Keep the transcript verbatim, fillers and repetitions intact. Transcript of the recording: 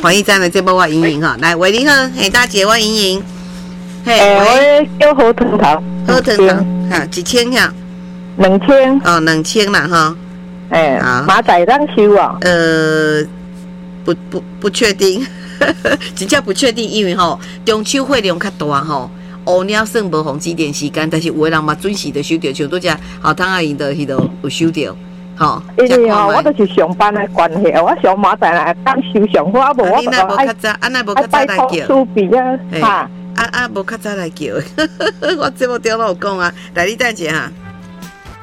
欢迎咱的节目我莹莹哈，来喂你好，嘿大姐我莹莹，嘿喂，我叫好糖头， 好糖头哈，一千哈， 两千哦两千啦哈， 哎， 好马仔当收啊？ 呃，不不不确定，真正不确定，因为吼中秋会量较大吼。乌鸟算无防止电时间，但是有的人嘛准时就收到，像拄只好汤阿姨的迄度有收到，吼。 因为吼，我都是上班的关系，我上马仔来当收上好，啊无我就爱较早，啊那无较早来叫， 出比啊，哈， 啊啊无较早来叫，我节目中都有讲啊，来你等一下哈。